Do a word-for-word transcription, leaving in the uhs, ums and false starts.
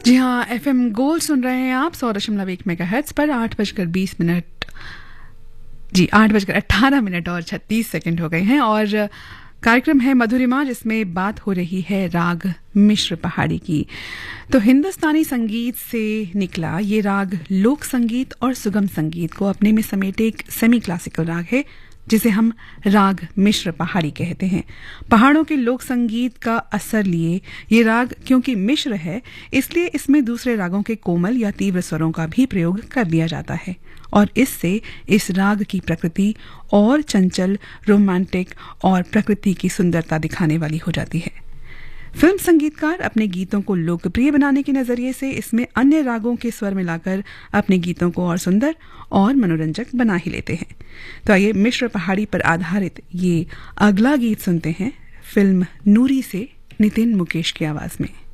जी हाँ, FM gold सुन रहे हैं आप सौ दशमलव एक मेगाहर्ट्ज पर आठ बजकर बीस मिनट जी आठ बजकर अट्ठारह मिनट और छत्तीस सेकंड हो गए हैं और कार्यक्रम है मधुरिमा जिसमें बात हो रही है राग मिश्र पहाड़ी की। तो हिंदुस्तानी संगीत से निकला ये राग लोक संगीत और सुगम संगीत को अपने में समेटे एक सेमी क्लासिकल राग है जिसे हम राग मिश्र पहाड़ी कहते हैं। पहाड़ों के लोक संगीत का असर लिए ये राग क्योंकि मिश्र है इसलिए इसमें दूसरे रागों के कोमल या तीव्र स्वरों का भी प्रयोग कर लिया जाता है और इससे इस राग की प्रकृति और चंचल, रोमांटिक और प्रकृति की सुंदरता दिखाने वाली हो जाती है। फिल्म संगीतकार अपने गीतों को लोकप्रिय बनाने के नजरिए से इसमें अन्य रागों के स्वर मिलाकर अपने गीतों को और सुंदर और मनोरंजक बना ही लेते हैं। तो आइए मिश्र पहाड़ी पर आधारित ये अगला गीत सुनते हैं फिल्म नूरी से नितिन मुकेश की आवाज में।